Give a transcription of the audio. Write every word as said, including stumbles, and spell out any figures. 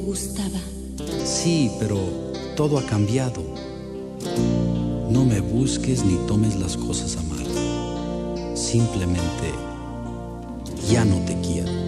gustaba. Sí, pero todo ha cambiado. No me busques ni tomes las cosas a mal. Simplemente ya no te quiero.